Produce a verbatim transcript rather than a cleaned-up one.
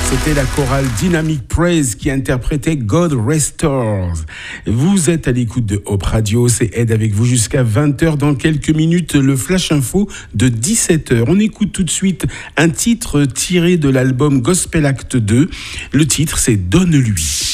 C'était la chorale Dynamic Praise qui interprétait God Restores. Vous êtes à l'écoute de Hope Radio, c'est Ed avec vous jusqu'à vingt heures. Dans quelques minutes, le Flash Info de dix-sept heures. On écoute tout de suite un titre tiré de l'album Gospel Act deux. Le titre, c'est Donne-lui.